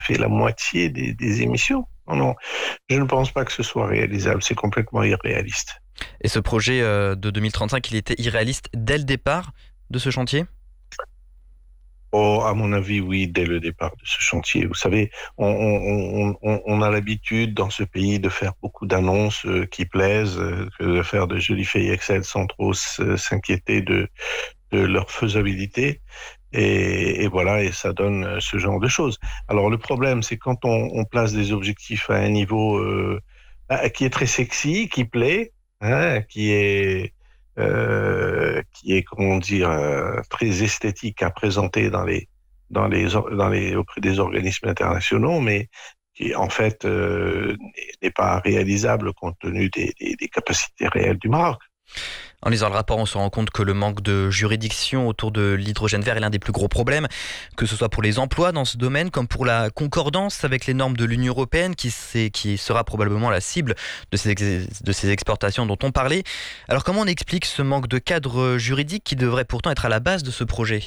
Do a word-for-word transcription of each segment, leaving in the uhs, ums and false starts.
fait la moitié des, des émissions. Non, non, je ne pense pas que ce soit réalisable. C'est complètement irréaliste. Et ce projet euh, de deux mille trente-cinq, il était irréaliste dès le départ de ce chantier? Oh, à mon avis, oui, dès le départ de ce chantier. Vous savez, on, on, on, on a l'habitude dans ce pays de faire beaucoup d'annonces euh, qui plaisent, euh, de faire de jolies feuilles Excel sans trop s'inquiéter de, de leur faisabilité. Et, et voilà, et ça donne euh, ce genre de choses. Alors le problème, c'est quand on, on place des objectifs à un niveau euh, ah, qui est très sexy, qui plaît, hein, qui est euh, qui est comment dire euh, très esthétique à présenter dans les dans les dans les auprès des organismes internationaux, mais qui en fait euh, n'est pas réalisable compte tenu des, des, des capacités réelles du Maroc. En lisant le rapport, on se rend compte que le manque de juridiction autour de l'hydrogène vert est l'un des plus gros problèmes, que ce soit pour les emplois dans ce domaine, comme pour la concordance avec les normes de l'Union européenne, qui, qui sera probablement la cible de ces, de ces exportations dont on parlait. Alors comment on explique ce manque de cadre juridique qui devrait pourtant être à la base de ce projet?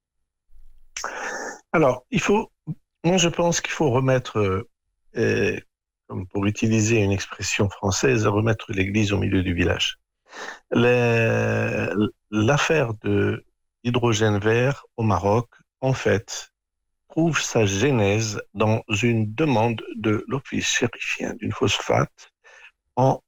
Alors, il faut, moi je pense qu'il faut remettre, euh, comme pour utiliser une expression française, remettre l'église au milieu du village. Les- L'affaire de l'hydrogène vert au Maroc, en fait, trouve sa genèse dans une demande de l'office chérifien d'une phosphate en,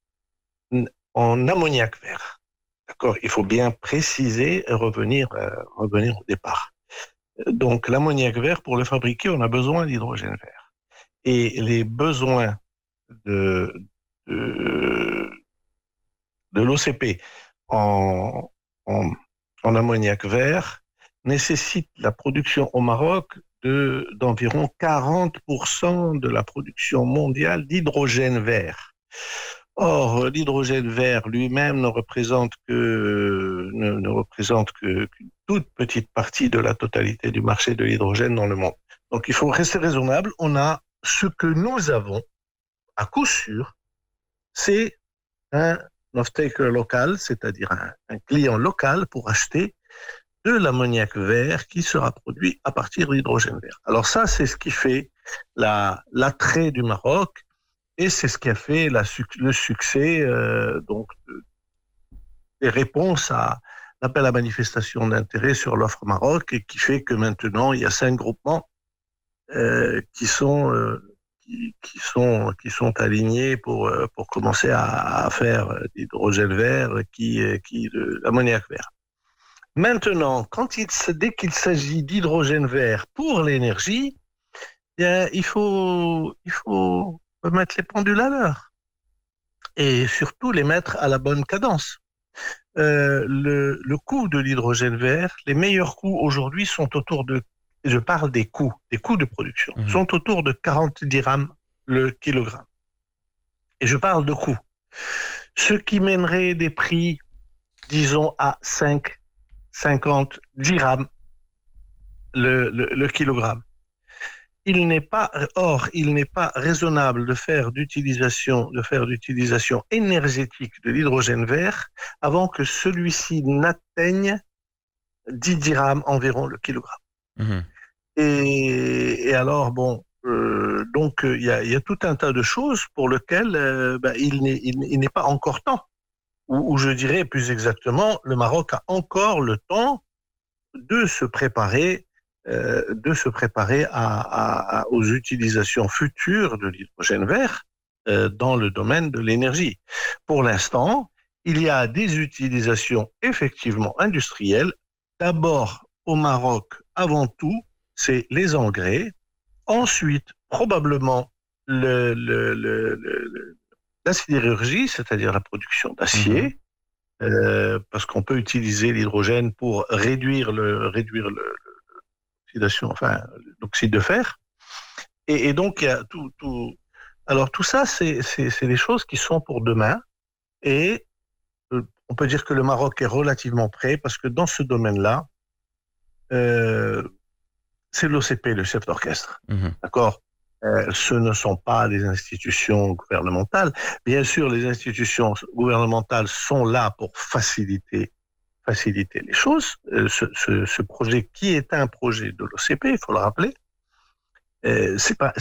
en ammoniac vert. D'accord? Il faut bien préciser et revenir, euh, revenir au départ. Donc, l'ammoniac vert, pour le fabriquer, on a besoin d'hydrogène vert. Et les besoins de, de, de l'O C P en, en, en ammoniac vert nécessite la production au Maroc de, d'environ quarante pour cent de la production mondiale d'hydrogène vert. Or, l'hydrogène vert lui-même ne représente que, ne, ne représente que, qu'une toute petite partie de la totalité du marché de l'hydrogène dans le monde. Donc, il faut rester raisonnable. On a ce que nous avons, à coup sûr, c'est un off-taker local, c'est-à-dire un, un client local pour acheter de l'ammoniac vert qui sera produit à partir d'hydrogène vert. Alors ça, c'est ce qui fait la, l'attrait du Maroc et c'est ce qui a fait la, le succès euh, donc des réponses à l'appel à manifestation d'intérêt sur l'offre Maroc et qui fait que maintenant, il y a cinq groupements euh, qui sont euh, qui, qui sont qui sont alignés pour euh, pour commencer à, à faire d'hydrogène vert qui qui de l'ammoniac vert. Maintenant, quand il dès qu'il s'agit d'hydrogène vert pour l'énergie, bien, il faut il faut mettre les pendules à l'heure et surtout les mettre à la bonne cadence. Euh, le, le coût de l'hydrogène vert, les meilleurs coûts aujourd'hui sont autour de, je parle des coûts, des coûts de production, Mmh. sont autour de quarante dirhams le kilogramme. Et je parle de coûts. Ce qui mènerait des prix, disons, à cinq, cinquante dirhams le, le, le kilogramme. Il n'est pas, or, il n'est pas raisonnable de faire d'utilisation, de faire d'utilisation énergétique de l'hydrogène vert avant que celui-ci n'atteigne dix dirhams environ le kilogramme. Mmh. Et, et alors, bon, euh, donc il y a, y a tout un tas de choses pour lesquelles euh, ben, il, n'est, il, il n'est pas encore temps. Ou, ou je dirais plus exactement, le Maroc a encore le temps de se préparer, euh, de se préparer à, à, à, aux utilisations futures de l'hydrogène vert euh, dans le domaine de l'énergie. Pour l'instant, il y a des utilisations effectivement industrielles. D'abord, au Maroc, avant tout, c'est les engrais. Ensuite, probablement, le, le, le, le, la sidérurgie, c'est-à-dire la production d'acier. Mmh. Euh, parce qu'on peut utiliser l'hydrogène pour réduire le réduire le, l'oxydation, enfin l'oxyde de fer. Et, et donc il y a tout, tout. Alors tout ça, c'est, c'est, c'est des choses qui sont pour demain. Et euh, on peut dire que le Maroc est relativement prêt parce que dans ce domaine-là, euh, c'est l'O C P le chef d'orchestre. Mmh. D'accord. Euh, ce ne sont pas les institutions gouvernementales. Bien sûr, les institutions gouvernementales sont là pour faciliter faciliter les choses. Euh, ce, ce, ce projet qui est un projet de l'O C P, il faut le rappeler, Euh, c'est pas